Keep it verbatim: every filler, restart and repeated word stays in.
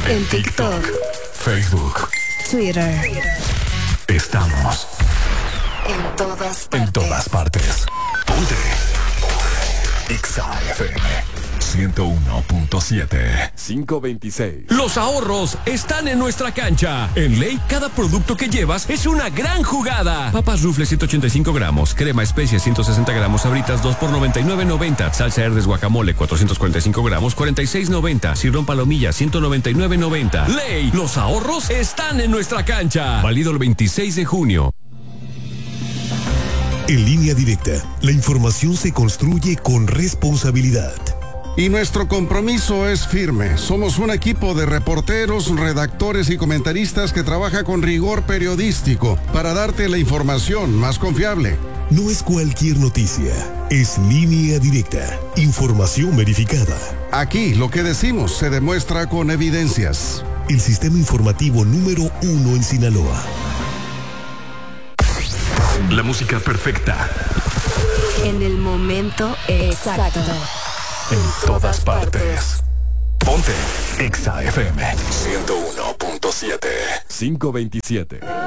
En TikTok, Facebook, Twitter. Estamos en todas partes. En todas partes. Ponte Exa F M ciento uno punto siete. cinco veintiséis. Los ahorros están en nuestra cancha. En Ley, cada producto que llevas es una gran jugada. Papas Rufles ciento ochenta y cinco gramos, crema especia ciento sesenta gramos, Sabritas dos por noventa y nueve noventa, salsa Herdes guacamole cuatrocientos cuarenta y cinco gramos, cuarenta y seis noventa, Cirrón palomilla ciento noventa y nueve noventa. Ley, los ahorros están en nuestra cancha. Válido el veintiséis de junio. En Línea Directa, la información se construye con responsabilidad. Y nuestro compromiso es firme. Somos un equipo de reporteros, redactores y comentaristas que trabaja con rigor periodístico para darte la información más confiable. No es cualquier noticia, es Línea Directa, información verificada. Aquí lo que decimos se demuestra con evidencias. El sistema informativo número uno en Sinaloa. La música perfecta. En el momento exacto. En todas partes. Ponte Exa F M ciento uno punto siete. cinco veintisiete.